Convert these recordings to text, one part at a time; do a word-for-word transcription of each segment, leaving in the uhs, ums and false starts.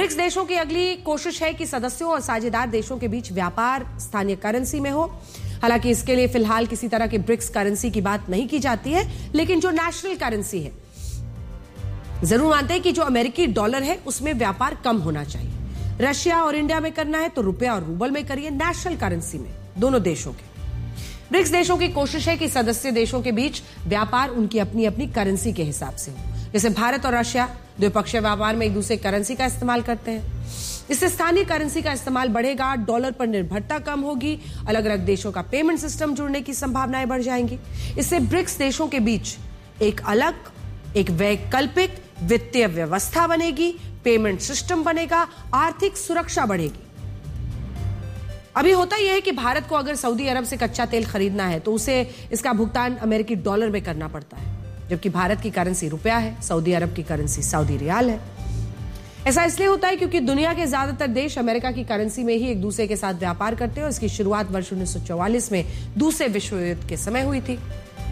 BRICS देशों की अगली कोशिश है कि सदस्यों और साझेदार देशों के बीच व्यापार स्थानीय करेंसी में हो। हालांकि इसके लिए फिलहाल किसी तरह की ब्रिक्स करेंसी की बात नहीं की जाती है, लेकिन जो नेशनल करेंसी है, जरूर मानते हैं कि जो अमेरिकी डॉलर है उसमें व्यापार कम होना चाहिए। रशिया और इंडिया में करना है तो रुपया और रूबल में करिए, नेशनल करेंसी में, दोनों देशों के। ब्रिक्स देशों की कोशिश है कि सदस्य देशों के बीच व्यापार उनकी अपनी अपनी करेंसी के हिसाब से हो। जैसे भारत और रशिया द्विपक्षीय व्यापार में एक दूसरे करेंसी का इस्तेमाल करते हैं। इससे स्थानीय करेंसी का इस्तेमाल बढ़ेगा, डॉलर पर निर्भरता कम होगी, अलग अलग देशों का पेमेंट सिस्टम जुड़ने की संभावनाएं बढ़ जाएंगी। इससे ब्रिक्स देशों के बीच एक अलग, एक वैकल्पिक वित्तीय व्यवस्था बनेगी, पेमेंट सिस्टम बनेगा, आर्थिक सुरक्षा बढ़ेगी। अभी होता यह है कि भारत को अगर सऊदी अरब से कच्चा तेल खरीदना है तो उसे इसका भुगतान अमेरिकी डॉलर में करना पड़ता है, जबकि भारत की करेंसी रुपया है, सऊदी अरब की करेंसी सऊदी रियाल है। ऐसा इसलिए होता है क्योंकि दुनिया के ज्यादातर देश अमेरिका की करेंसी में ही एक दूसरे के साथ व्यापार करते हैं और इसकी शुरुआत वर्ष उन्नीस सौ चौवालीस में दूसरे विश्व युद्ध के समय हुई थी।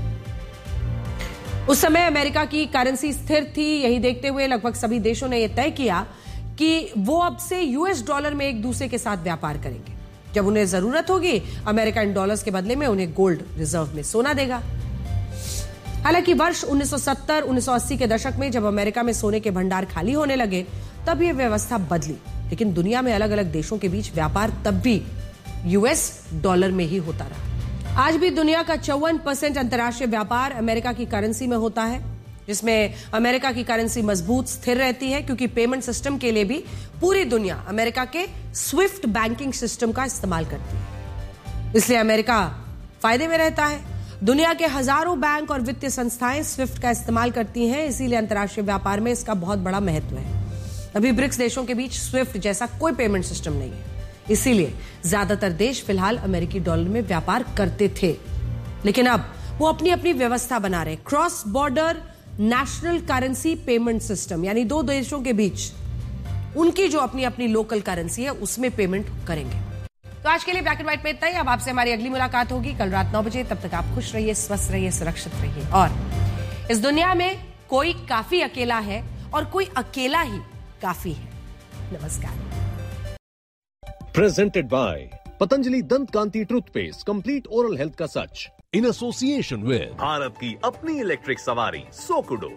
उस समय अमेरिका की करेंसी स्थिर थी। यही देखते हुए लगभग सभी देशों ने यह तय किया कि वो अब से यूएस डॉलर में एक दूसरे के साथ व्यापार करेंगे। जब उन्हें जरूरत होगी, अमेरिका इन डॉलर्स के बदले में उन्हें गोल्ड रिजर्व में सोना देगा। हालांकि वर्ष उन्नीस सौ सत्तर उन्नीस सौ अस्सी के दशक में जब अमेरिका में सोने के भंडार खाली होने लगे, तब यह व्यवस्था बदली। लेकिन दुनिया में अलग अलग देशों के बीच व्यापार तब भी यूएस डॉलर में ही होता रहा। आज भी दुनिया का चौवन परसेंट अंतर्राष्ट्रीय व्यापार अमेरिका की करेंसी में होता है, जिसमें अमेरिका की करेंसी मजबूत स्थिर रहती है क्योंकि पेमेंट सिस्टम के लिए भी पूरी दुनिया अमेरिका के स्विफ्ट बैंकिंग सिस्टम का इस्तेमाल करती है। इसलिए अमेरिका फायदे में रहता है। दुनिया के हजारों बैंक और वित्तीय संस्थाएं स्विफ्ट का इस्तेमाल करती हैं, इसीलिए अंतर्राष्ट्रीय व्यापार में इसका बहुत बड़ा महत्व है। अभी ब्रिक्स देशों के बीच स्विफ्ट जैसा कोई पेमेंट सिस्टम नहीं है, इसीलिए ज्यादातर देश फिलहाल अमेरिकी डॉलर में व्यापार करते थे, लेकिन अब वो अपनी अपनी व्यवस्था बना रहे। Cross border national currency payment system, यानी दो देशों के बीच उनकी जो अपनी अपनी लोकल करेंसी है उसमें पेमेंट करेंगे। तो आज के लिए ब्लैक एंड व्हाइट में इतना ही। अब आपसे हमारी अगली मुलाकात होगी कल रात नौ बजे। तब तक आप खुश रहिए, स्वस्थ रहिए, सुरक्षित रहिए। और इस दुनिया में कोई काफी अकेला है और कोई अकेला ही काफी है। नमस्कार। प्रेजेंटेड बाय पतंजलि दंत कांति टूथपेस्ट, कंप्लीट ओरल हेल्थ का सच, इन एसोसिएशन विद भारत की अपनी इलेक्ट्रिक सवारी सोकुडो।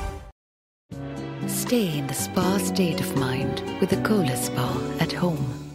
Stay in the spa state of mind with the Kohler Spa at home.